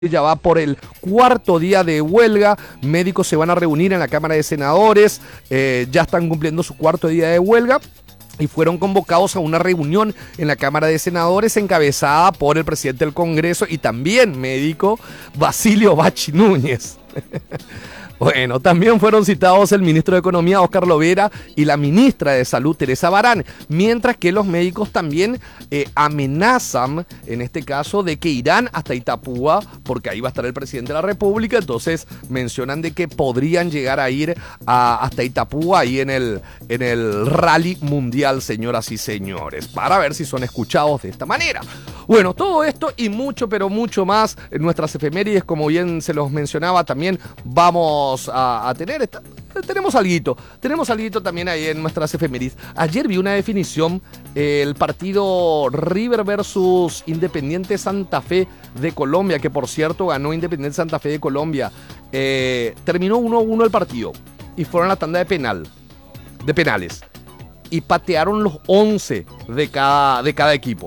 Ya va por el cuarto día de huelga. Médicos se van a reunir en la Cámara de Senadores. Ya están cumpliendo su cuarto día de huelga y fueron convocados a una reunión en la Cámara de Senadores encabezada por el presidente del Congreso y también médico Basilio Bachi Núñez. Bueno, también fueron citados el ministro de Economía, Óscar Lovera, y la ministra de Salud, Teresa Barán, mientras que los médicos también amenazan, en este caso, de que irán hasta Itapúa, porque ahí va a estar el presidente de la República, entonces mencionan de que podrían llegar a ir hasta Itapúa, ahí en el rally mundial, señoras y señores, para ver si son escuchados de esta manera. Bueno, todo esto y mucho, pero mucho más en nuestras efemérides, como bien se los mencionaba, también vamos a tener, tenemos alguito también ahí en nuestras efemérides. Ayer vi una definición, el partido River versus Independiente Santa Fe de Colombia, que por cierto ganó Independiente Santa Fe de Colombia. Terminó 1-1 el partido y fueron a la tanda de penales y patearon los 11 de cada equipo.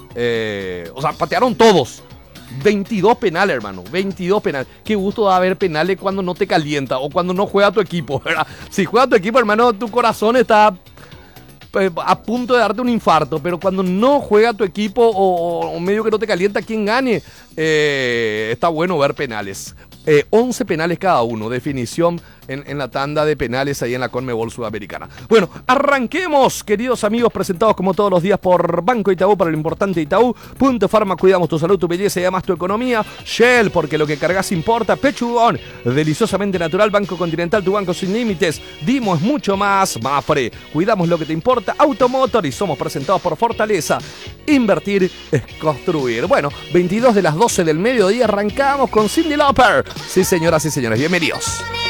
O sea, patearon todos. 22 penales, hermano, 22 penales. Qué gusto da haber penales cuando no te calienta o cuando no juega tu equipo, ¿verdad? Si juega tu equipo, hermano, tu corazón está a punto de darte un infarto, pero cuando no juega tu equipo o medio que no te calienta, quien gane, está bueno ver penales. 11 penales cada uno, definición en la tanda de penales ahí en la Conmebol Sudamericana. Bueno, arranquemos, queridos amigos, presentados como todos los días por Banco Itaú, para lo importante Itaú. Punto Pharma, cuidamos tu salud, tu belleza y además tu economía. Shell, porque lo que cargas importa. Pechugón, deliciosamente natural. Banco Continental, tu banco sin límites. Dimo es mucho más. Mafre, cuidamos lo que te importa. Automotor, y somos presentados por Fortaleza. Invertir es construir. Bueno, 22 de las 12 del mediodía, arrancamos con Cyndi Lauper. Sí, señoras y señores, bienvenidos.